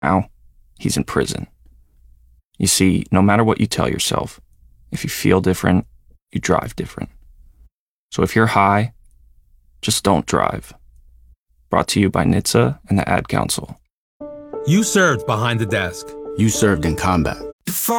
Now, he's in prison. You see, no matter what you tell yourself, if you feel different, you drive different. So if you're high, just don't drive. Brought to you by NHTSA and the Ad Council. You served behind the desk. You served in combat.